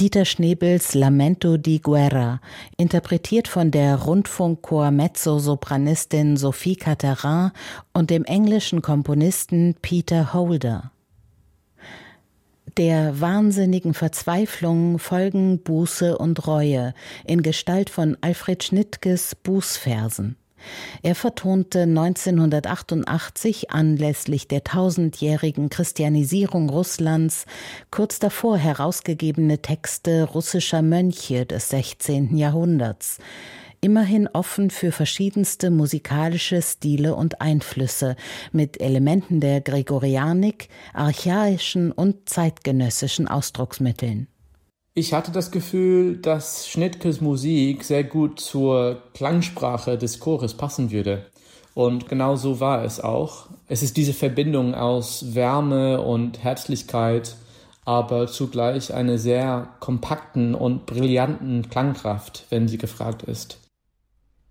Dieter Schnebels Lamento di Guerra, interpretiert von der Rundfunkchor-Mezzosopranistin Sophie Catterin und dem englischen Komponisten Peter Holder. Der wahnsinnigen Verzweiflung folgen Buße und Reue in Gestalt von Alfred Schnittges Bußversen. Er vertonte 1988 anlässlich der 1000-jährigen Christianisierung Russlands kurz davor herausgegebene Texte russischer Mönche des 16. Jahrhunderts, immerhin offen für verschiedenste musikalische Stile und Einflüsse, mit Elementen der Gregorianik, archaischen und zeitgenössischen Ausdrucksmitteln. Ich hatte das Gefühl, dass Schnittges Musik sehr gut zur Klangsprache des Chores passen würde. Und genau so war es auch. Es ist diese Verbindung aus Wärme und Herzlichkeit, aber zugleich eine sehr kompakten und brillanten Klangkraft, wenn sie gefragt ist.